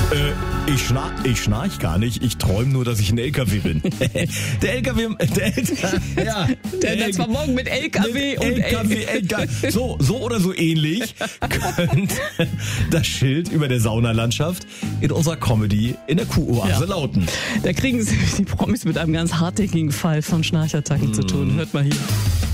Ich schnarch gar nicht, ich träume nur, dass ich ein LKW bin. Das war morgen mit LKW und LKW. So oder so ähnlich könnte das Schild über der Saunalandschaft in unserer Comedy in der Kuhoase lauten. Da kriegen sie die Promis mit einem ganz hartnäckigen Fall von Schnarchattacken zu tun. Hört mal hier.